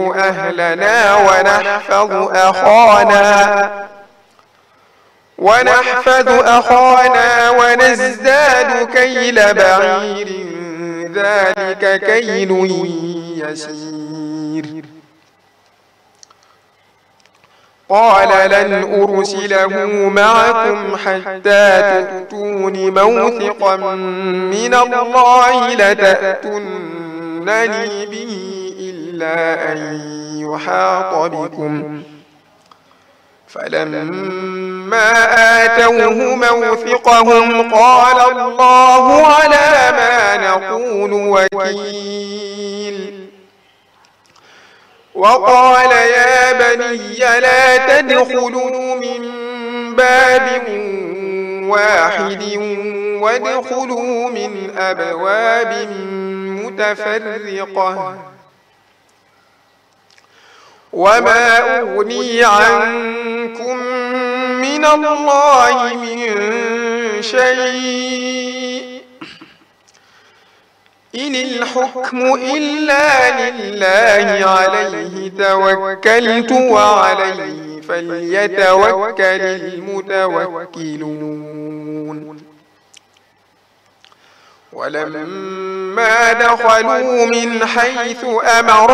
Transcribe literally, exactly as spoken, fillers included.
أهلنا ونحفظ أخانا ونحفظ أخانا ونزداد كيل بعير ذلك كيل يسير. قال لن أرسله معكم حتى تؤتون موثقا من الله لتأتونني به إلا أن يحاط بكم. فلما آتوه موثقهم قال الله على ما نقول وكيل. وقال يا بني لا تدخلوا من باب واحد وادخلوا من أبواب متفرقة وما أغني عنكم من الله من شيء إن الحكم إلا لله عليه توكلت وعليه فليتوكل المتوكلون. ولما دخلوا من حيث أمر